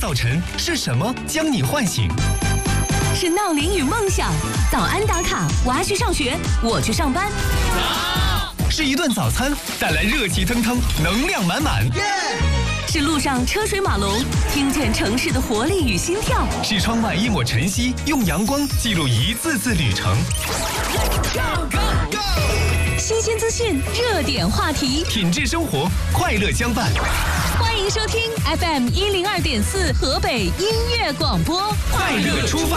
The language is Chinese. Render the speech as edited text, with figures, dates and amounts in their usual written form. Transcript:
早晨是什么将你唤醒？ 是闹铃与梦想，早安打卡，娃去上学，我去上班。 是一顿早餐带来热气腾腾、能量满满。 是路上车水马龙，听见城市的活力与心跳。 是窗外一抹晨曦，用阳光记录一次次旅程。 新鲜资讯，热点话题， 品质生活，快乐相伴。 欢迎收听 FM102.4河北音乐广播， 快乐出发。